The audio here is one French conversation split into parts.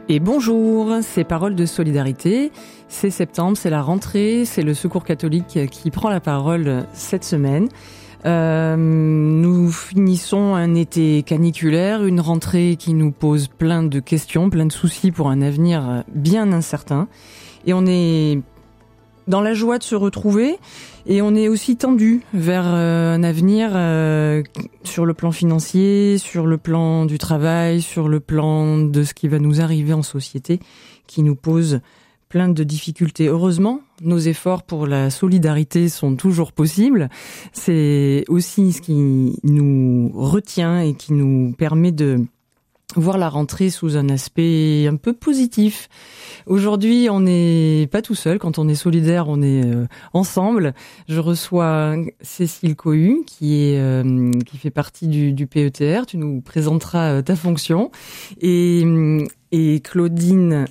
Et bonjour, c'est Paroles de solidarité. C'est septembre, c'est la rentrée, c'est le Secours catholique qui prend la parole cette semaine. Nous finissons un été caniculaire, une rentrée qui nous pose plein de questions, plein de soucis pour un avenir bien incertain. Et on est dans la joie de se retrouver et on est aussi tendu vers un avenir sur le plan financier, sur le plan du travail, sur le plan de ce qui va nous arriver en société qui nous pose plein de difficultés. Heureusement, nos efforts pour la solidarité sont toujours possibles. C'est aussi ce qui nous retient et qui nous permet de voir la rentrée sous un aspect un peu positif. Aujourd'hui, on n'est pas tout seul. Quand on est solidaire, on est ensemble. Je reçois Cécile Cohu, qui fait partie du PETR. Tu nous présenteras ta fonction. Et Claudine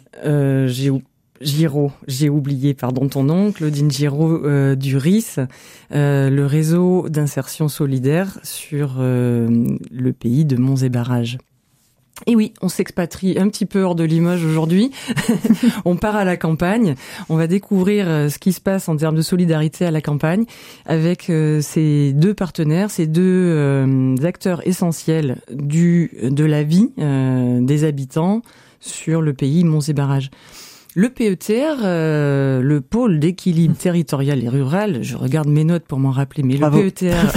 Giraud, j'ai oublié, pardon, ton nom, Claudine Giraud du RIS, le réseau d'insertion solidaire sur le pays de Monts et Barrages. Et oui, on s'expatrie un petit peu hors de Limoges aujourd'hui. On part à la campagne. On va découvrir ce qui se passe en termes de solidarité à la campagne avec ces deux partenaires, ces deux acteurs essentiels de la vie des habitants sur le pays Monts et Barrages. Le PETR, le pôle d'équilibre territorial et rural, je regarde mes notes pour m'en rappeler, mais bravo. Le PETR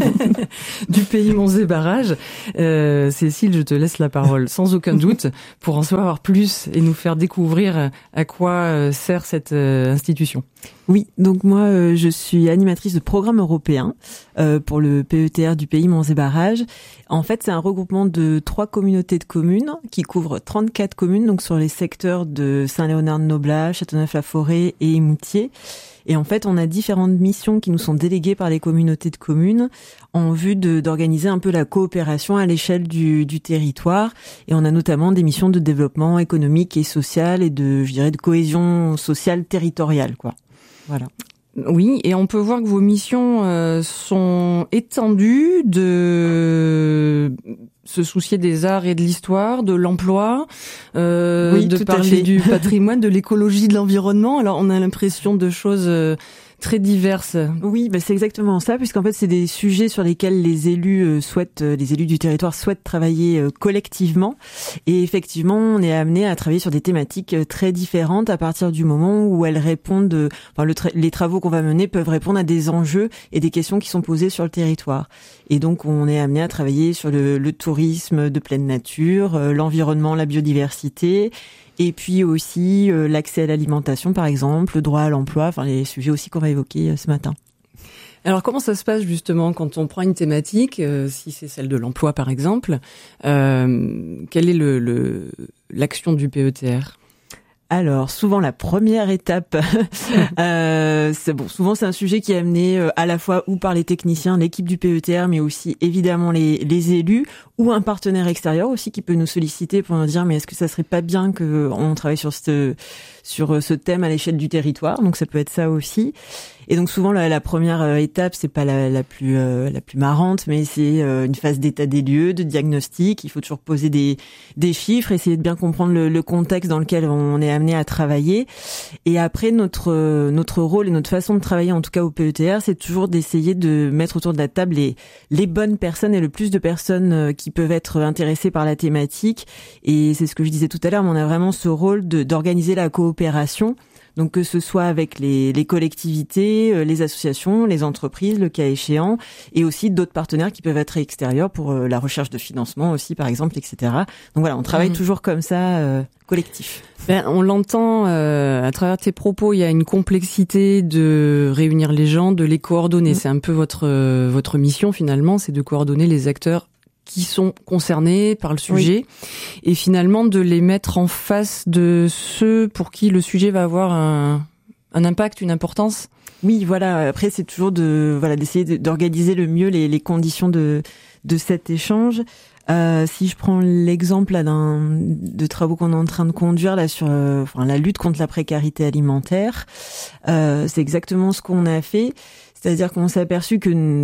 du pays Monts et Barrages, Cécile, je te laisse la parole, sans aucun doute, pour en savoir plus et nous faire découvrir à quoi sert cette institution. Oui, donc moi je suis animatrice de programme européen pour le PETR du pays Monts et Barrages. En fait, c'est un regroupement de 3 communautés de communes qui couvrent 34 communes, donc sur les secteurs de Saint-Léonard-de-Noblat, Châteauneuf-la-Forêt et Émoutier. Et en fait, on a différentes missions qui nous sont déléguées par les communautés de communes en vue d'organiser un peu la coopération à l'échelle du territoire. Et on a notamment des missions de développement économique et social et de cohésion sociale territoriale, quoi. Voilà. Oui, et on peut voir que vos missions sont étendues de se soucier des arts et de l'histoire, de l'emploi, de parler du patrimoine, de l'écologie, de l'environnement. Alors, on a l'impression de choses très diverses. Oui, c'est exactement ça, puisqu'en fait, c'est des sujets sur lesquels les élus du territoire souhaitent travailler collectivement. Et effectivement, on est amené à travailler sur des thématiques très différentes à partir du moment où elles répondent, les travaux qu'on va mener peuvent répondre à des enjeux et des questions qui sont posées sur le territoire. Et donc, on est amené à travailler sur le tourisme de pleine nature, l'environnement, la biodiversité, et puis aussi l'accès à l'alimentation, par exemple, le droit à l'emploi, les sujets aussi qu'on va évoquer ce matin. Alors, comment ça se passe justement quand on prend une thématique, si c'est celle de l'emploi par exemple, quelle est l'action du PETR ? Alors, souvent la première étape, souvent c'est un sujet qui est amené à la fois ou par les techniciens, l'équipe du PETR, mais aussi évidemment les élus ou un partenaire extérieur aussi qui peut nous solliciter pour nous dire mais est-ce que ça serait pas bien que on travaille sur ce thème à l'échelle du territoire. Donc ça peut être ça aussi. Et donc souvent la première étape, c'est pas la plus marrante, mais c'est une phase d'état des lieux, de diagnostic. Il faut toujours poser des chiffres, essayer de bien comprendre le contexte dans lequel on est amené à travailler. Et après notre rôle et notre façon de travailler, en tout cas au PETR, c'est toujours d'essayer de mettre autour de la table les bonnes personnes et le plus de personnes qui peuvent être intéressées par la thématique. Et c'est ce que je disais tout à l'heure, mais on a vraiment ce rôle d'organiser la coopération. Donc que ce soit avec les collectivités, les associations, les entreprises, le cas échéant, et aussi d'autres partenaires qui peuvent être extérieurs pour la recherche de financement aussi, par exemple, etc. Donc voilà, on travaille toujours comme ça, collectif. On l'entend à travers tes propos, il y a une complexité de réunir les gens, de les coordonner. C'est un peu votre mission finalement, c'est de coordonner les acteurs qui sont concernés par le sujet et finalement de les mettre en face de ceux pour qui le sujet va avoir un impact, une importance. Oui, voilà. Après, c'est toujours d'essayer d'organiser le mieux les conditions de cet échange. Si je prends l'exemple là de travaux qu'on est en train de conduire là sur la lutte contre la précarité alimentaire, c'est exactement ce qu'on a fait. C'est-à-dire qu'on s'est aperçu que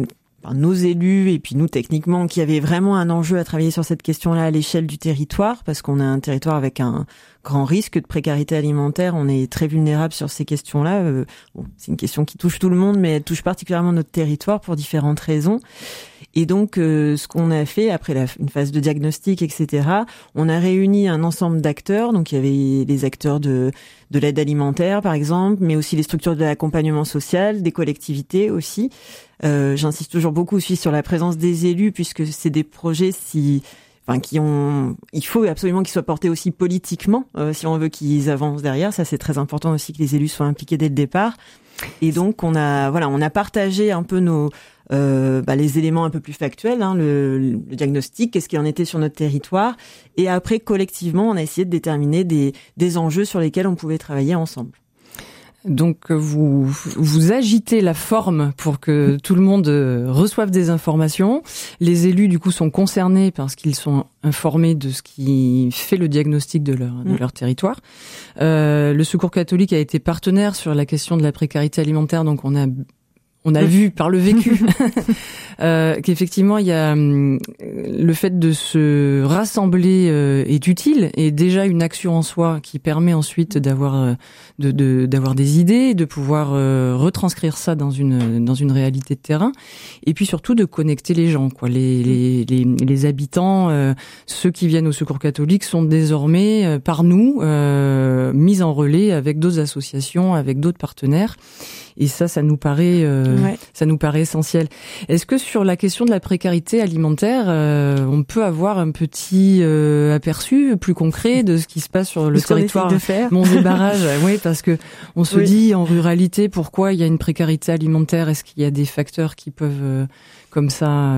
nos élus et puis nous techniquement qui avaient vraiment un enjeu à travailler sur cette question-là à l'échelle du territoire, parce qu'on a un territoire avec un grand risque de précarité alimentaire. On est très vulnérable sur ces questions-là. C'est une question qui touche tout le monde, mais elle touche particulièrement notre territoire pour différentes raisons. Et donc, ce qu'on a fait après une phase de diagnostic, etc., on a réuni un ensemble d'acteurs. Donc, il y avait les acteurs de l'aide alimentaire, par exemple, mais aussi les structures de l'accompagnement social, des collectivités aussi. J'insiste toujours beaucoup aussi sur la présence des élus, puisque c'est des projets il faut absolument qu'ils soient portés aussi politiquement, si on veut qu'ils avancent derrière. Ça, c'est très important aussi que les élus soient impliqués dès le départ. Et donc, on a partagé un peu les éléments un peu plus factuels, le diagnostic, qu'est-ce qu'il en était sur notre territoire. Et après, collectivement, on a essayé de déterminer des enjeux sur lesquels on pouvait travailler ensemble. Donc vous agitez la forme pour que tout le monde reçoive des informations. Les élus du coup sont concernés parce qu'ils sont informés de ce qui fait le diagnostic de leur territoire. Le Secours catholique a été partenaire sur la question de la précarité alimentaire, donc on a vu par le vécu qu'effectivement il y a le fait de se rassembler est utile, et déjà une action en soi qui permet ensuite d'avoir des idées, de pouvoir retranscrire ça dans une réalité de terrain, et puis surtout de connecter les gens, quoi. Les habitants, ceux qui viennent au Secours catholique sont désormais par nous mis en relais avec d'autres associations, avec d'autres partenaires. Et ça nous paraît essentiel. Est-ce que sur la question de la précarité alimentaire, on peut avoir un petit aperçu plus concret de ce qui se passe sur le territoire Monts et Barrages? Oui, parce que on se dit en ruralité, pourquoi il y a une précarité alimentaire? Est-ce qu'il y a des facteurs qui peuvent comme ça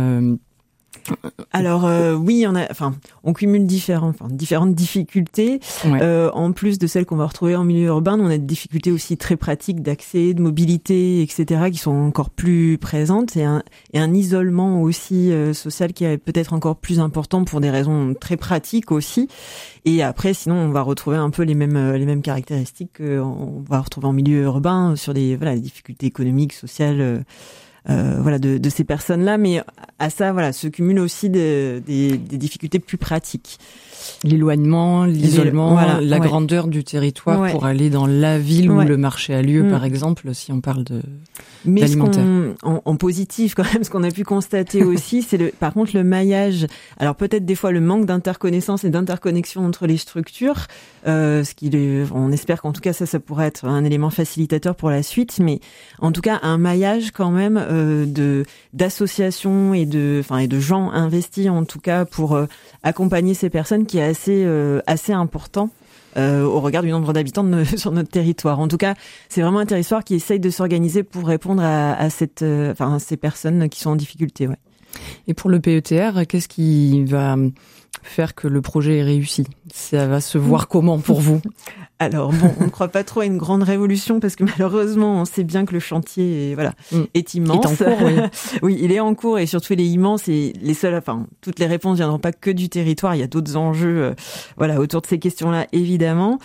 Alors oui, on cumule différentes difficultés. Ouais. En plus de celles qu'on va retrouver en milieu urbain, on a des difficultés aussi très pratiques d'accès, de mobilité, etc., qui sont encore plus présentes, et un isolement aussi social qui est peut-être encore plus important pour des raisons très pratiques aussi. Et après, sinon, on va retrouver un peu les mêmes caractéristiques qu'on va retrouver en milieu urbain sur les difficultés économiques, sociales. De ces personnes-là, mais à ça, se cumulent aussi des difficultés plus pratiques. L'éloignement, l'isolement, la grandeur du territoire pour aller dans la ville où le marché a lieu, par exemple, si on parle d'alimentaire. En positif, quand même, ce qu'on a pu constater aussi, c'est par contre le maillage. Alors peut-être des fois le manque d'interconnaissance et d'interconnexion entre les structures, on espère qu'en tout cas ça pourrait être un élément facilitateur pour la suite, mais en tout cas un maillage quand même d'associations et de gens investis en tout cas pour accompagner ces personnes, qui est assez important au regard du nombre d'habitants sur notre territoire. En tout cas, c'est vraiment un territoire qui essaye de s'organiser pour répondre à ces personnes qui sont en difficulté. Ouais. Et pour le PETR, qu'est-ce qui va faire que le projet est réussi? Ça va se voir comment pour vous? Alors on ne croit pas trop à une grande révolution, parce que malheureusement on sait bien que le chantier est immense. Il est en cours, oui. Oui, il est en cours, et surtout il est immense, et toutes les réponses viendront pas que du territoire. Il y a d'autres enjeux autour de ces questions-là, évidemment.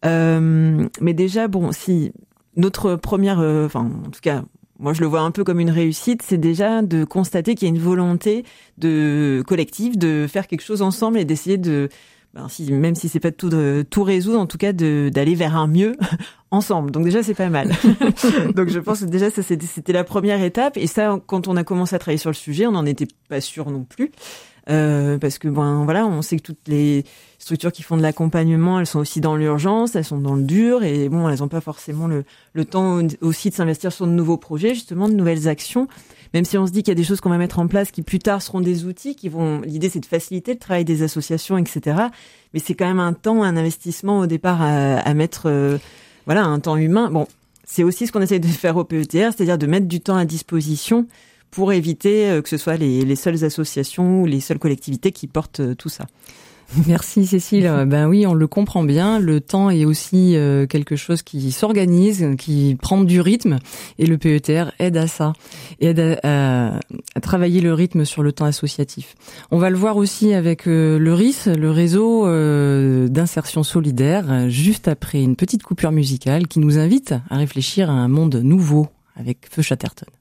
Mais déjà, si notre première, en tout cas, moi je le vois un peu comme une réussite, c'est déjà de constater qu'il y a une volonté collective de faire quelque chose ensemble, et d'essayer même si c'est pas de tout résoudre, en tout cas d'aller vers un mieux ensemble. Donc déjà c'est pas mal. Donc je pense que déjà ça c'était la première étape, et ça, quand on a commencé à travailler sur le sujet, on n'en était pas sûr non plus. Parce que on sait que toutes les structures qui font de l'accompagnement, elles sont aussi dans l'urgence, elles sont dans le dur, et elles n'ont pas forcément le temps aussi de s'investir sur de nouveaux projets, justement de nouvelles actions. Même si on se dit qu'il y a des choses qu'on va mettre en place qui plus tard seront des outils l'idée c'est de faciliter le travail des associations, etc. Mais c'est quand même un investissement au départ à mettre, un temps humain. Bon, c'est aussi ce qu'on essaie de faire au PETR, c'est-à-dire de mettre du temps à disposition pour éviter que ce soit les seules associations ou les seules collectivités qui portent tout ça. Merci Cécile. Ben oui, on le comprend bien. Le temps est aussi quelque chose qui s'organise, qui prend du rythme, et le PETR aide à ça, aide à travailler le rythme sur le temps associatif. On va le voir aussi avec le RIS, le réseau d'insertion solidaire, juste après une petite coupure musicale qui nous invite à réfléchir à un monde nouveau avec Feu Chatterton.